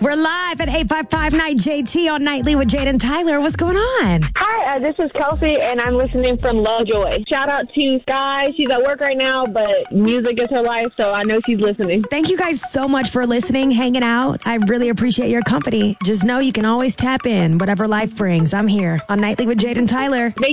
We're live at 855 Night JT on Nightly with Jade and Tyler. What's going on? Hi, this is Kelsey, and I'm listening from Lovejoy. Shout out to Sky. She's at work right now, but music is her life, so I know she's listening. Thank you guys so much for listening, hanging out. I really appreciate your company. Just know you can always tap in. Whatever life brings, I'm here on Nightly with Jade and Tyler. Thank